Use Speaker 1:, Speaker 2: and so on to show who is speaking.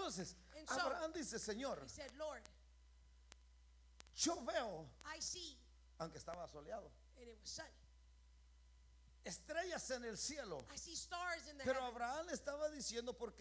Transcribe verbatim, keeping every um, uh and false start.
Speaker 1: Entonces
Speaker 2: And so,
Speaker 1: Abraham dice, Señor,
Speaker 2: he said, Lord,
Speaker 1: yo veo,
Speaker 2: I see,
Speaker 1: aunque estaba soleado,
Speaker 2: and it was sunny.
Speaker 1: estrellas en el cielo.
Speaker 2: I see stars in the
Speaker 1: Pero
Speaker 2: heavens.
Speaker 1: Abraham le estaba diciendo, porque